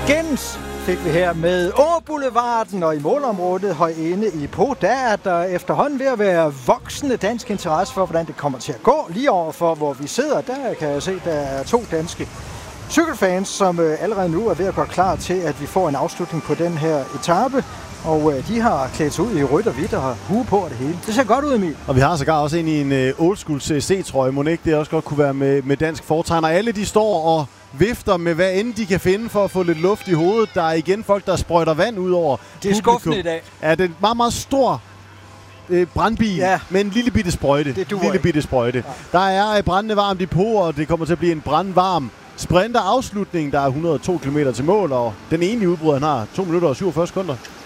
Skins fik vi her med Åboulevarden, og i målområdet højinde i Po, der er der efterhånden ved at være voksende dansk interesse for, hvordan det kommer til at gå. Lige overfor, hvor vi sidder, der kan jeg se, der er 2 danske cykelfans, som allerede nu er ved at gå klar til, at vi får en afslutning på den her etape. Og de har klædt sig ud i rødt og hvidt og har hue på det hele. Det ser godt ud, Emil. Og vi har sågar også ind i en old school CSC-trøje. Må ikke det også godt kunne være med dansk fortegn. Og alle de står og vifter med hvad end de kan finde for at få lidt luft i hovedet. Der er igen folk, der sprøjter vand ud over Det er skuffende i dag. Ja, det er en meget, meget stor brandbil med en lille bitte sprøjte. Ja. Der er brændende varmt i Po, og det kommer til at blive en brandvarm sprinterafslutning. Der er 102 km til mål, og den ene udbryder, han har 2 minutter og 47 sekunder.